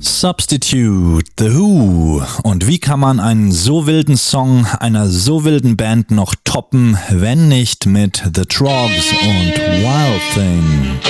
Substitute, The Who. Und wie kann man einen so wilden Song einer so wilden Band noch toppen, wenn nicht mit The Troggs und Wild Thing?